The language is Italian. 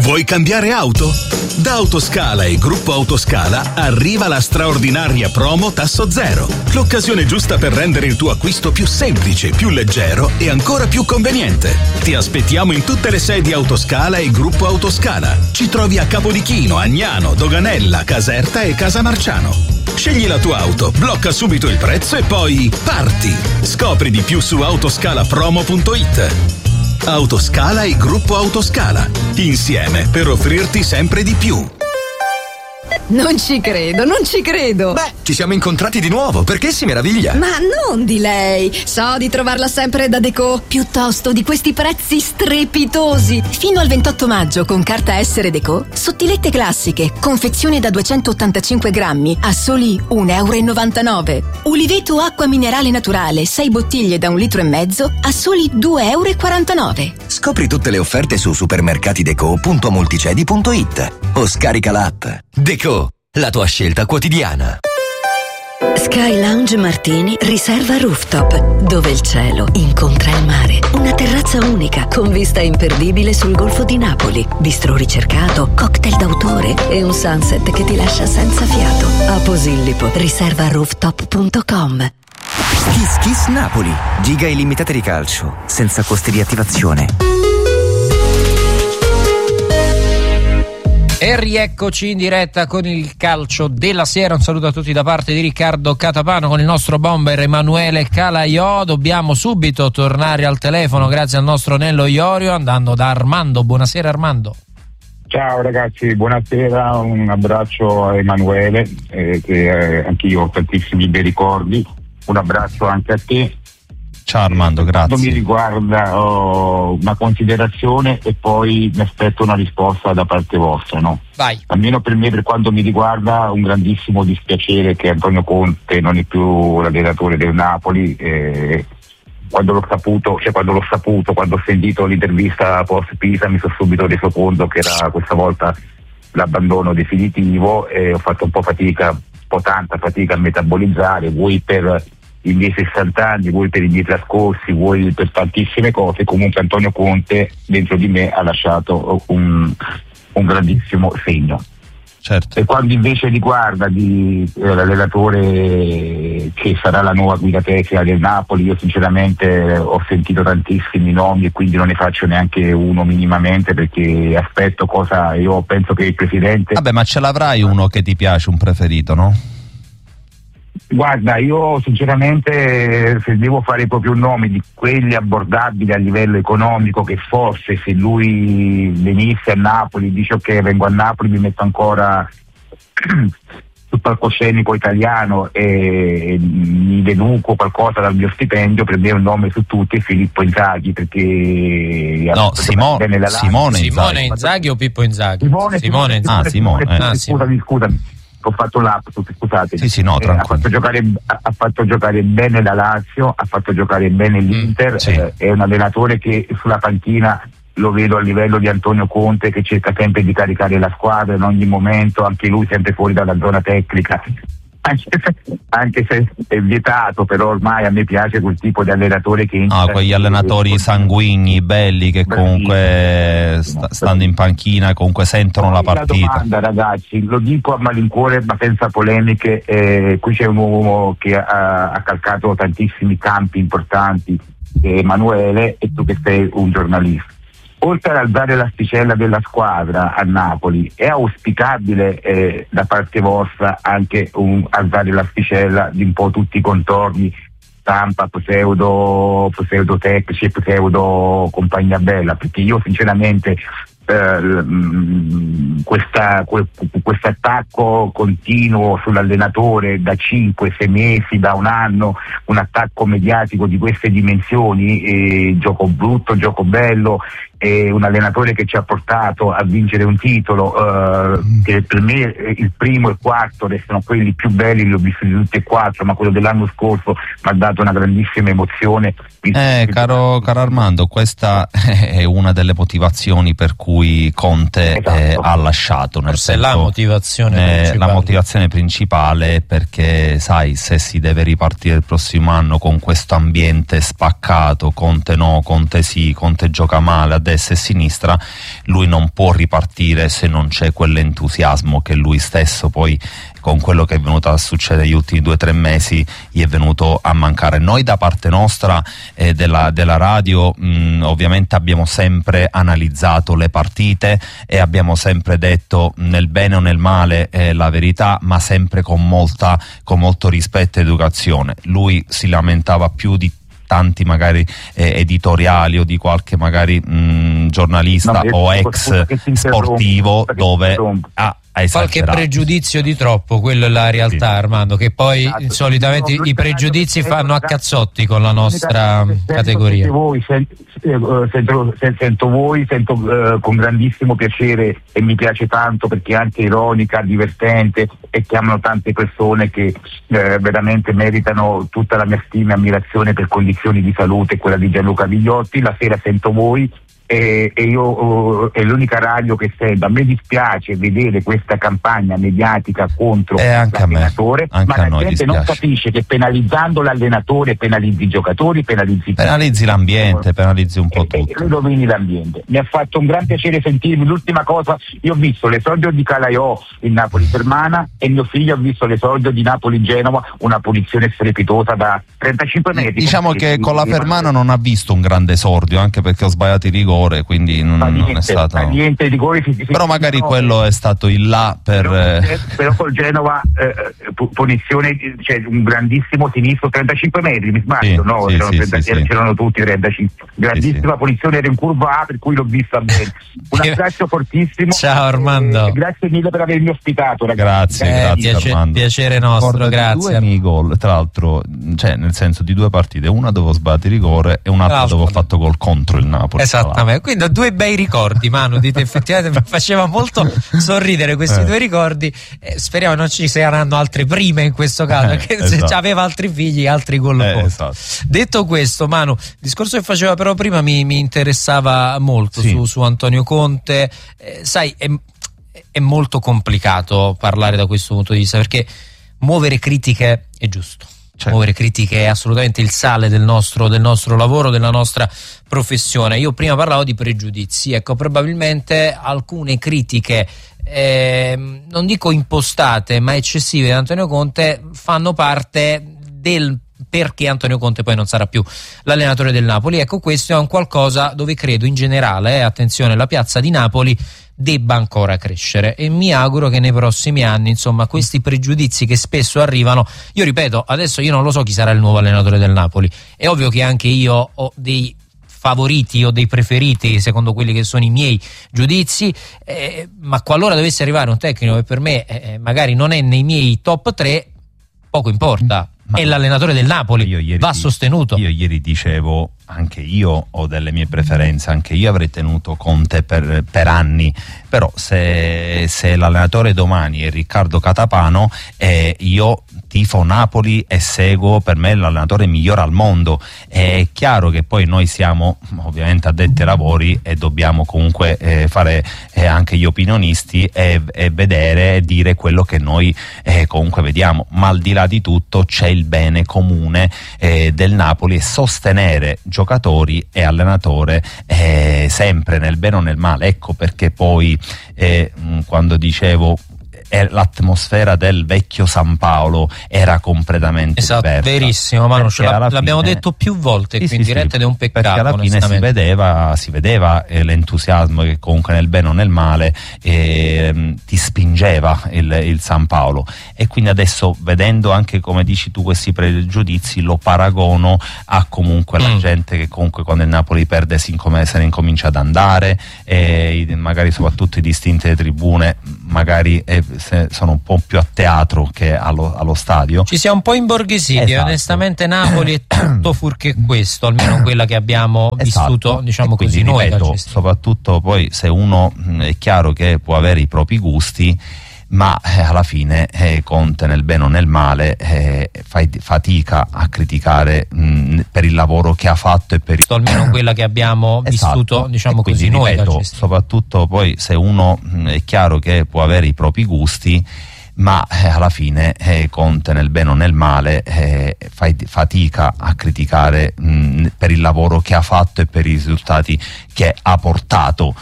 Vuoi cambiare auto? Da Autoscala e Gruppo Autoscala arriva la straordinaria promo Tasso Zero. L'occasione giusta per rendere il tuo acquisto più semplice, più leggero e ancora più conveniente. Ti aspettiamo in tutte le sedi Autoscala e Gruppo Autoscala. Ci trovi a Capodichino, Agnano, Doganella, Caserta e Casamarciano. Scegli la tua auto, blocca subito il prezzo e poi parti! Scopri di più su autoscalapromo.it. Autoscala e Gruppo Autoscala, insieme per offrirti sempre di più. Non ci credo. Beh, ci siamo incontrati di nuovo, perché si meraviglia? Ma non di lei. So di trovarla sempre da Deco, piuttosto di questi prezzi strepitosi. Fino al 28 maggio con carta Essere Deco, sottilette classiche, confezione da 285 grammi a soli €1,99. Uliveto acqua minerale naturale, 6 bottiglie da 1,5 litri a soli €2,49. Scopri tutte le offerte su supermercatideco.multicedi.it o scarica l'app. Deco, la tua scelta quotidiana. Sky Lounge Martini riserva rooftop, dove il cielo incontra il mare. Una terrazza unica con vista imperdibile sul Golfo di Napoli, bistro ricercato, cocktail d'autore e un sunset che ti lascia senza fiato. A Posillipo, riserva rooftop.com. Kiss Kiss Napoli, giga illimitate di calcio, senza costi di attivazione. E rieccoci in diretta con il calcio della sera. Un saluto a tutti da parte di Riccardo Catapano con il nostro bomber Emanuele Calaiò. Dobbiamo subito tornare al telefono grazie al nostro Nello Iorio andando da Armando. Buonasera Armando. Ciao ragazzi, buonasera, un abbraccio a Emanuele, che anch'io ho tantissimi bei ricordi, un abbraccio anche a te. Ciao Armando, grazie. Quanto mi riguarda ho una considerazione e poi mi aspetto una risposta da parte vostra, no? Vai. Almeno per me, per quanto mi riguarda, un grandissimo dispiacere che Antonio Conte non è più l'allenatore del Napoli. Quando l'ho saputo, quando ho sentito l'intervista post Pisa, mi sono subito reso conto che era questa volta l'abbandono definitivo e ho fatto un po' tanta fatica a metabolizzare, vuoi per i miei 60 anni, vuoi per i miei trascorsi, vuoi per tantissime cose. Comunque Antonio Conte dentro di me ha lasciato un grandissimo segno. Certo. E quando invece riguarda l'allenatore che sarà la nuova guida tecnica del Napoli, io sinceramente ho sentito tantissimi nomi e quindi non ne faccio neanche uno minimamente, perché aspetto cosa. Io penso che il presidente. Vabbè, ma ce l'avrai uno che ti piace, un preferito, no? Guarda, io sinceramente, se devo fare proprio un nome di quelli abbordabili a livello economico, che forse se lui venisse a Napoli, dice ok, vengo a Napoli, mi metto ancora sul palcoscenico italiano e mi deduco qualcosa dal mio stipendio, per me un nome su tutti è Filippo Inzaghi, perché no, Simone Inzaghi o Pippo Inzaghi? Simone Inzaghi. Scusami. Ho fatto lapsus, scusate. Sì, no, ha fatto giocare bene la Lazio, ha fatto giocare bene l'Inter, sì. È un allenatore che sulla panchina lo vedo a livello di Antonio Conte, che cerca sempre di caricare la squadra in ogni momento, anche lui sempre fuori dalla zona tecnica, anche se è vietato, però ormai a me piace quel tipo di allenatore che quegli allenatori sanguigni, belli, che comunque stando in panchina comunque sentono la partita. La domanda, ragazzi, lo dico a malincuore ma senza polemiche, qui c'è un uomo che ha calcato tantissimi campi importanti, Emanuele, e tu che sei un giornalista. Oltre ad alzare l'asticella della squadra a Napoli, è auspicabile da parte vostra anche alzare l'asticella di un po' tutti i contorni, stampa, pseudo tecnici, pseudo compagnia bella, perché io sinceramente questo attacco continuo sull'allenatore da 5-6 mesi, da un anno, un attacco mediatico di queste dimensioni, gioco brutto, gioco bello, un allenatore che ci ha portato a vincere un titolo, che per me il primo e il quarto restano quelli più belli, li ho visti tutti e quattro, ma quello dell'anno scorso mi ha dato una grandissima emozione. Caro Armando, questa è una delle motivazioni per cui Conte ha lasciato, nel senso, la motivazione principale, perché sai, se si deve ripartire il prossimo anno con questo ambiente spaccato, Conte no, Conte sì, Conte gioca male, ha destra e a sinistra, lui non può ripartire se non c'è quell'entusiasmo che lui stesso poi, con quello che è venuto a succedere negli ultimi 2 o 3 mesi, gli è venuto a mancare. Noi da parte nostra della radio ovviamente abbiamo sempre analizzato le partite e abbiamo sempre detto nel bene o nel male la verità, ma sempre con molto rispetto ed educazione. Lui si lamentava più di tanti magari editoriali o di qualche magari giornalista o ex sportivo dove qualche pregiudizio di troppo, quello è la realtà, Armando, che poi solitamente i pregiudizi fanno a cazzotti con la nostra categoria. Sento voi con grandissimo piacere, e mi piace tanto perché è anche ironica, divertente, e chiamano tante persone che veramente meritano tutta la mia stima e ammirazione per condizioni di salute, quella di Gianluca Vigliotti. La sera sento voi e io è l'unica radio che sento. A me dispiace vedere questa campagna mediatica contro l'allenatore, ma la gente non capisce che penalizzando l'allenatore penalizzi i giocatori, penalizzi l'ambiente, penalizzi un po' tutto, rovini l'ambiente. Mi ha fatto un gran piacere sentirmi. L'ultima cosa, io ho visto l'esordio di Calaiò in Napoli-Fermana e mio figlio ha visto l'esordio di Napoli-Genova, una punizione strepitosa da 35 metri. Diciamo che con la Fermana non ha visto un grande esordio, anche perché ho sbagliato i rigori, quindi non è stato niente rigori, però magari quello è stato il là per però col Genova punizione, cioè un grandissimo sinistro 35 metri, mi sbaglio? C'erano tutti 35, grandissima punizione, era in curva A, per cui l'ho vista bene. Un abbraccio fortissimo. Ciao Armando, grazie mille per avermi ospitato, ragazzi. Grazie Armando, piacere nostro. Grazie. 2 miei gol, tra l'altro, cioè nel senso di 2 partite, una dove ho sbagliato il rigore e un'altra dove ho fatto gol contro il Napoli. Esattamente. Quindi ho 2 bei ricordi, Manu, dite, effettivamente mi faceva molto sorridere questi 2 ricordi. Speriamo non ci saranno altre prime in questo caso, perché se aveva altri figli, altri gol. Esatto. Detto questo, Manu, il discorso che faceva però prima mi interessava molto su Antonio Conte. Sai, è molto complicato parlare da questo punto di vista, perché muovere critiche è giusto. Muovere critiche è assolutamente il sale del nostro lavoro, della nostra professione. Io prima parlavo di pregiudizi, ecco, probabilmente alcune critiche non dico impostate ma eccessive di Antonio Conte fanno parte del perché Antonio Conte poi non sarà più l'allenatore del Napoli. Ecco, questo è un qualcosa dove credo in generale, attenzione, la piazza di Napoli debba ancora crescere, e mi auguro che nei prossimi anni, insomma, questi pregiudizi che spesso arrivano, io ripeto, adesso io non lo so chi sarà il nuovo allenatore del Napoli, è ovvio che anche io ho dei favoriti o dei preferiti secondo quelli che sono i miei giudizi, ma qualora dovesse arrivare un tecnico che per me magari non è nei miei top 3, poco importa, è l'allenatore del Napoli, va sostenuto. Io ieri dicevo, anche io ho delle mie preferenze, anche io avrei tenuto Conte per anni, però se l'allenatore domani è Riccardo Catapano, io tifo Napoli e seguo, per me l'allenatore migliore al mondo. È chiaro che poi noi siamo ovviamente addetti ai lavori e dobbiamo comunque fare anche gli opinionisti e vedere e dire quello che noi comunque vediamo, ma al di là di tutto c'è il bene comune del Napoli, e sostenere giocatori e allenatore sempre nel bene o nel male. Ecco perché poi quando dicevo l'atmosfera del vecchio San Paolo era completamente diversa. Verissimo, Manu, l'abbiamo detto più volte qui in diretta ed è un peccato, perché alla fine si vedeva l'entusiasmo che comunque nel bene o nel male ti spingeva il San Paolo, e quindi adesso, vedendo anche come dici tu questi pregiudizi, lo paragono a comunque la gente che comunque quando il Napoli perde se ne incomincia ad andare, magari soprattutto i distinti delle tribune magari sono un po' più a teatro che allo stadio. Ci siamo un po' imborghesiti, onestamente Napoli è tutto fuorché questo, almeno quella che abbiamo vissuto, diciamo così, noi. Ripeto, soprattutto poi se uno è chiaro che può avere i propri gusti, ma alla fine Conte nel bene o nel male fai fatica a criticare per il lavoro che ha fatto e per almeno quella che abbiamo vissuto, diciamo così, noi. Ripeto, soprattutto poi se uno è chiaro che può avere i propri gusti, ma alla fine Conte, nel bene o nel male, fai fatica a criticare per il lavoro che ha fatto e per i risultati che ha portato.